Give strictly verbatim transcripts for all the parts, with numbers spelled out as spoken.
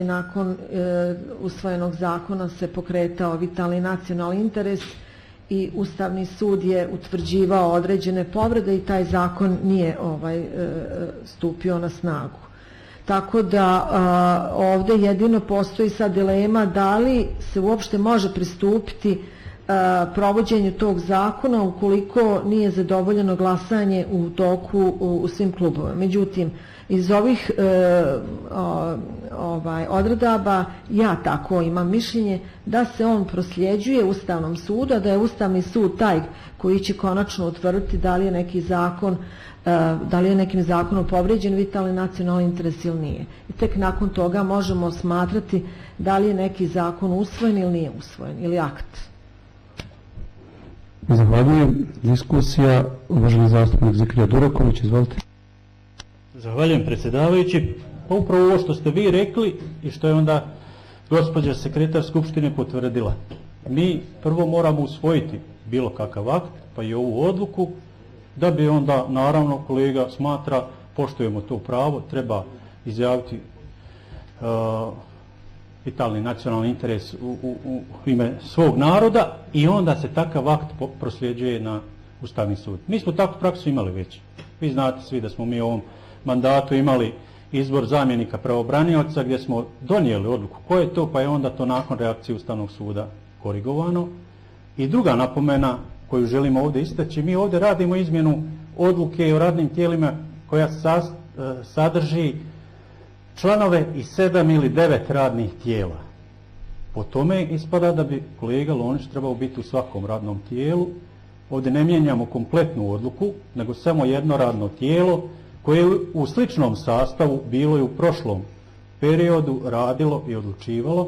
Nakon e, usvojenog zakona se pokretao vitalni nacionalni interes i Ustavni sud je utvrđivao određene povrede i taj zakon nije ovaj e, stupio na snagu. Tako da a, ovdje jedino postoji sad dilema da li se uopšte može pristupiti a, provođenju tog zakona ukoliko nije zadovoljeno glasanje u toku u, u svim klubovima. Međutim, iz ovih e, o, ovaj, odredaba ja tako imam mišljenje da se on prosljeđuje Ustavnom sudu, a da je Ustavni sud taj koji će konačno utvrditi da li je neki zakon, e, da li je nekim zakonom povrijeđen vitalni nacionalni interes ili nije. I tek nakon toga možemo smatrati da li je neki zakon usvojen ili nije usvojen, ili akt. Zahvaljujem. Diskusija, uvaženi zastupnik Zikrija Duraković, izvolite. Zahvaljujem predsjedavajući. Pa upravo ovo što ste vi rekli i što je onda gospođa sekretar Skupštine potvrdila. Mi prvo moramo usvojiti bilo kakav akt, pa i ovu odluku, da bi onda, naravno, kolega smatra, poštujemo to pravo, treba izjaviti uh, vitalni nacionalni interes u, u, u ime svog naroda i onda se takav akt prosljeđuje na Ustavni sud. Mi smo takvu praksu imali već. Vi znate svi da smo mi u ovom mandatu imali izbor zamjenika pravobranioca gdje smo donijeli odluku ko je to, pa je onda to nakon reakcije Ustavnog suda korigovano. I druga napomena koju želimo ovdje istaći, mi ovdje radimo izmjenu odluke o radnim tijelima koja sadrži članove i sedam ili devet radnih tijela. Po tome ispada da bi kolega Lonić trebao biti u svakom radnom tijelu. Ovdje ne mijenjamo kompletnu odluku, nego samo jedno radno tijelo koje je u sličnom sastavu bilo i u prošlom periodu radilo i odlučivalo.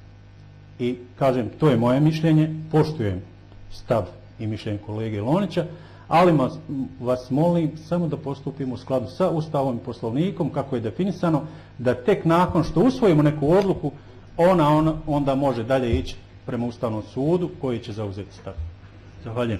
I kažem, to je moje mišljenje, poštujem stav i mišljenje kolege Lonića, ali vas molim samo da postupimo u skladu sa Ustavom i Poslovnikom kako je definisano, da tek nakon što usvojimo neku odluku, ona, ona onda može dalje ići prema Ustavnom sudu koji će zauzeti stav. Zahvaljujem.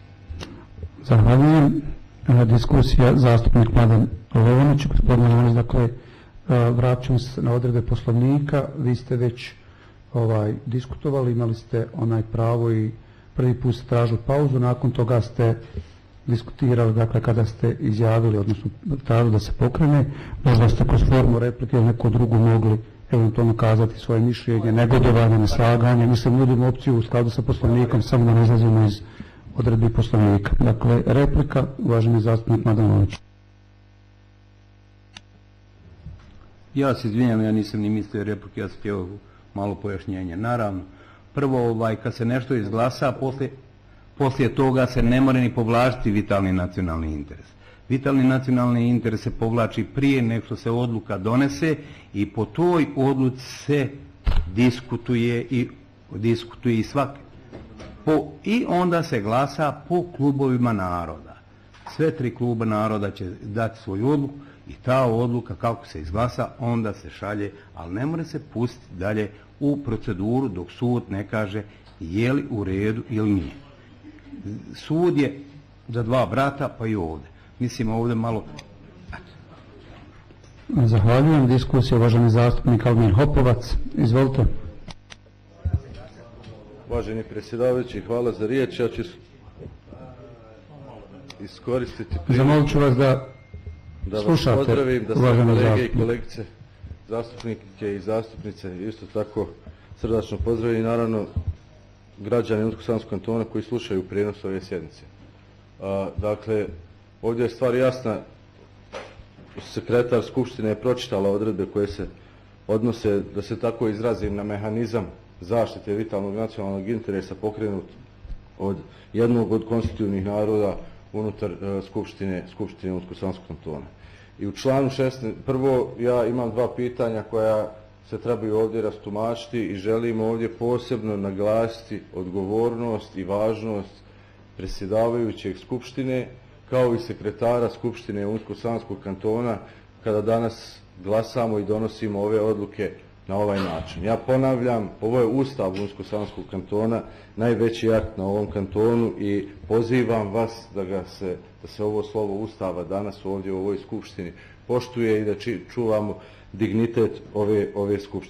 Zahvaljujem. Diskusija, zastupnik Mladen Lovonić. Gospodin Lovonić, dakle, vraćamo se na odredbe Poslovnika. Vi ste već ovaj, diskutovali, imali ste onaj pravo i prvi put ste tražili pauzu, nakon toga ste diskutirali, dakle, kada ste izjavili, odnosno tražili da se pokrene, možda ste kroz formu replike ili neko drugu mogli eventualno kazati svoje mišljenje, negodovanje, neslaganje. Mislim, nudimo opciju u skladu sa Poslovnikom, samo da ne izlazimo iz odredbi Poslovnika. Dakle, replika, uvaženi zastupnik Mladen Lovonić. Ja se izvinjam, ja nisam ni mislio replike, ja sam htio malo pojašnjenje. Naravno, prvo, ovaj, kad se nešto izglasa, poslije, poslije toga se ne mora ni povlačiti vitalni nacionalni interes. Vitalni nacionalni interes se povlači prije nego što se odluka donese i po toj odluci se diskutuje i diskutuje i svake. Po, i onda se glasa po klubovima naroda. Sve tri kluba naroda će dati svoju odluku i ta odluka kako se izglasa onda se šalje, ali ne mora se pustiti dalje u proceduru dok sud ne kaže je li u redu ili nije. Sud je za dva brata pa i ovdje. Mislim ovdje malo... Zahvaljujem. Diskusija, uvaženi zastupnik Almin Hopovac. Izvolite. Uvaženi predsjedavajući, hvala za riječ. Ja ću iskoristiti priliku zamolit ću vas da, da vas slušate, pozdravim, da sve kolege i kolegice, zastupnike i zastupnice isto tako srdačno pozdravim i naravno građani Unsko-Sanskog kantona koji slušaju prijenos ove sjednice. A, dakle, ovdje je stvar jasna. Sekretar Skupštine je pročitala odredbe koje se odnose, da se tako izrazim, na mehanizam zaštite vitalnog nacionalnog interesa pokrenut od jednog od konstitutivnih naroda unutar uh, Skupštine, Skupštine Unsko-Sanskog kantona. I u članu šesnaest, prvo ja imam dva pitanja koja se trebaju ovdje rastumačiti i želim ovdje posebno naglasiti odgovornost i važnost predsjedavajućeg Skupštine kao i sekretara Skupštine Unsko-Sanskog kantona kada danas glasamo i donosimo ove odluke na ovaj način. Ja ponavljam, ovo je Ustav Unsko-Sanskog kantona, najveći akt na ovom kantonu i pozivam vas da, ga se, da se ovo slovo Ustava danas ovdje u ovoj Skupštini poštuje i da či, čuvamo dignitet ove, ove Skupštine.